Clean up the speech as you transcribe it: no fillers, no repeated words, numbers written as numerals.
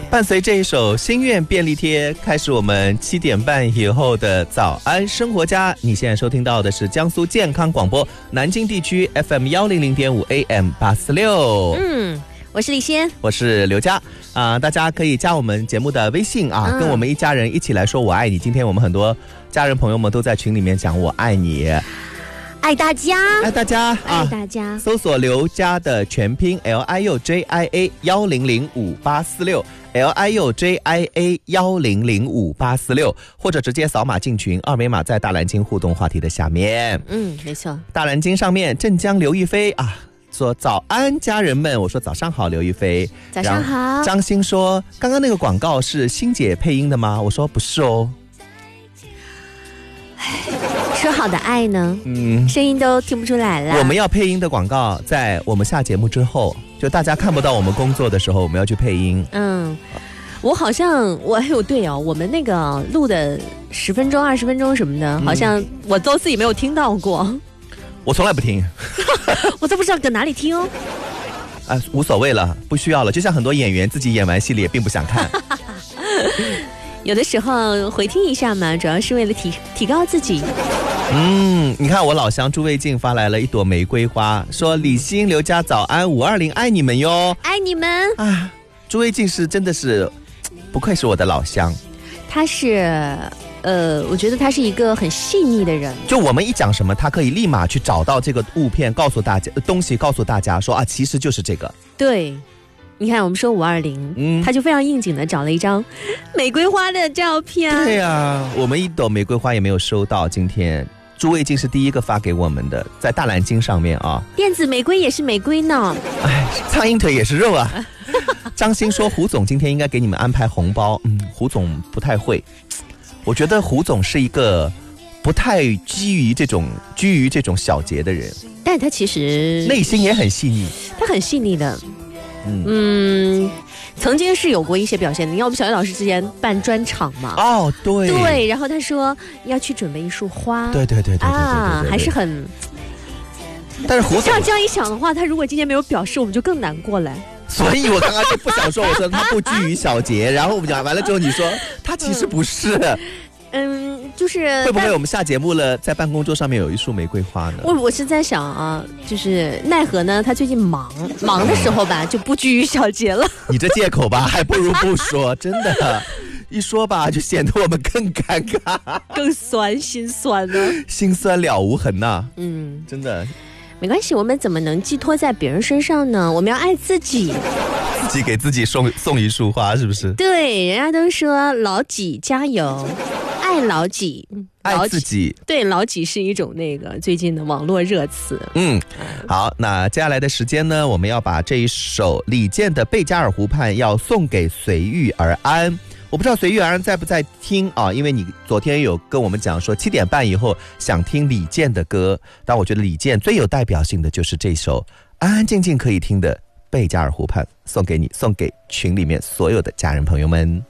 伴随这一首心愿便利贴，开始我们7点半以后的早安生活家。你现在收听到的是江苏健康广播南京地区 FM 100.5 AM 846。 我是李仙， 我是刘佳大家可以加我们节目的微信跟我们一家人一起来说我爱你。今天我们很多家人朋友们都在群里面讲我爱你， 爱大家， 爱大家， 爱大家。 搜索刘佳的全拼 LIUJIA 10058466 LIUJIA 10058466，或者直接扫码进群，二维码在大蓝鲸互动话题的下面。 没错。 大蓝鲸上面镇江刘亦菲说早安家人们，我说早上好刘亦菲。 早上好。 张欣说刚刚那个广告是欣姐配音的吗？我说不是哦。 说好的爱呢？声音都听不出来了。 我们要配音的广告在我们下节目之后，就大家看不到我们工作的时候，我们要去配音。 我好像对哦，我们那个录的10分钟、20分钟什么的，好像我都自己没有听到过。 我从来不听。 我都不知道搁哪里听哦。 无所谓了，不需要了。就像很多演员自己演完戏了也并不想看。 有的时候回听一下嘛，主要是为了提高自己。 你看我老乡朱卫静发来了一朵玫瑰花，说李欣刘佳早安520爱你们哟， 爱你们。 朱卫静是真的是不愧是我的老乡。 他是我觉得他是一个很细腻的人， 就我们一讲什么他可以立马去找到这个物片，告诉大家东西，告诉大家说其实就是这个。 对，你看我们说520，他就非常应景的找了一张玫瑰花的照片。 对呀，我们一朵玫瑰花也没有收到。今天朱卫静是第一个发给我们的，在大蓝鲸上面电子玫瑰也是玫瑰呢。 苍蝇腿也是肉啊。张欣说胡总今天应该给你们安排红包。胡总不太会，我觉得胡总是一个不太居于这种小节的人， 但他其实内心也很细腻， 他很细腻的。曾经是有过一些表现的。你看我们小叶老师之前办专场嘛，对，然后他说要去准备一束花， 对， 还是很。 但是胡总这样一想的话，他如果今天没有表示，我们就更难过了。 所以我刚刚就不想说，我说他不拘于小节，然后我们讲完了之后，你说他其实不是。 就是会不会我们下节目了，在办公桌上面有一束玫瑰花呢？ 我是在想就是奈何呢，他最近忙的时候吧，就不拘于小节了。 你这借口吧，还不如不说，真的，一说吧，就显得我们更尴尬， 更心酸呢， 心酸了无痕呐。真的。 没关系，我们怎么能寄托在别人身上呢？我们要爱自己， 自己给自己送一束花，是不是？ 对，人家都说老己加油，爱老己， 爱自己。 对，老己是一种最近的网络热词。 好，那接下来的时间呢，我们要把这一首李健的《贝加尔湖畔》要送给随遇而安。我不知道随遇而安在不在听因为你昨天有跟我们讲说7点半以后想听李健的歌，但我觉得李健最有代表性的就是这首安安静静可以听的《贝加尔湖畔》，送给你，送给群里面所有的家人朋友们。